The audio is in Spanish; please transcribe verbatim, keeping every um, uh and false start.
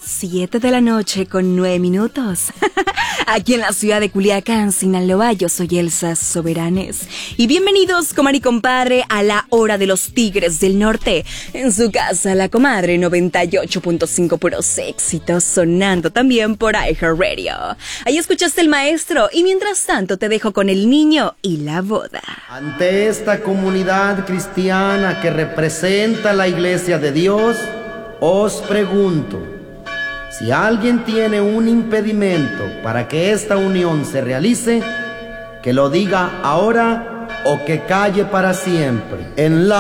Siete de la noche con nueve minutos. Aquí en la ciudad de Culiacán, Sinaloa, yo soy Elsa Soberanes. Y bienvenidos, comadre y compadre, a la hora de los Tigres del Norte. En su casa, la comadre noventa y ocho punto cinco, puros éxitos, sonando también por iHeartRadio. Ahí escuchaste El Maestro, y mientras tanto te dejo con El Niño y la Boda. Ante esta comunidad cristiana que representa la Iglesia de Dios, os pregunto, si alguien tiene un impedimento para que esta unión se realice, que lo diga ahora o que calle para siempre. En la